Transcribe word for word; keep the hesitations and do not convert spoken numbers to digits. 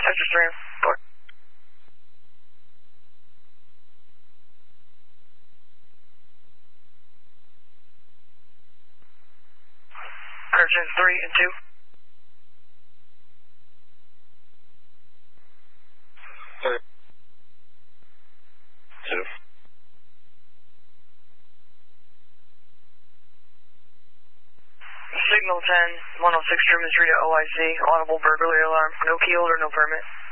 Texas three, four. Correction three and two. Three. Two. Signal ten, one oh six Truman Street at O I C, audible burglary alarm, no key holder, no permit.